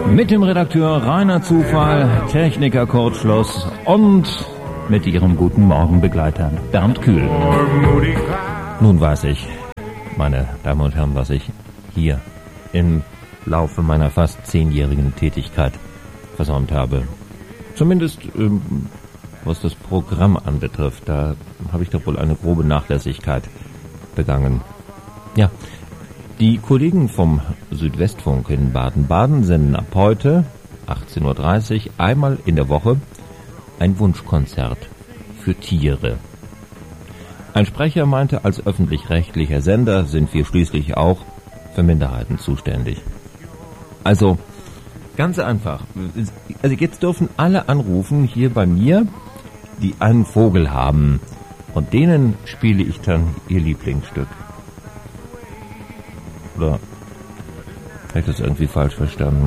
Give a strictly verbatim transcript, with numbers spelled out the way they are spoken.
Mit dem Redakteur Rainer Zufall, Techniker Kurt Schloss und mit ihrem guten Morgenbegleiter Bernd Kühl. Nun weiß ich, meine Damen und Herren, was ich hier im Laufe meiner fast zehnjährigen Tätigkeit versäumt habe. Zumindest ähm, was das Programm anbetrifft, da habe ich doch wohl eine grobe Nachlässigkeit begangen. Ja, die Kollegen vom Südwestfunk in Baden-Baden senden ab heute achtzehn Uhr dreißig einmal in der Woche ein Wunschkonzert für Tiere. Ein Sprecher meinte, als öffentlich-rechtlicher Sender sind wir schließlich auch für Minderheiten zuständig. Also, ganz einfach. Also jetzt dürfen alle anrufen hier bei mir, die einen Vogel haben. Und denen spiele ich dann ihr Lieblingsstück. Oder habe ich das irgendwie falsch verstanden?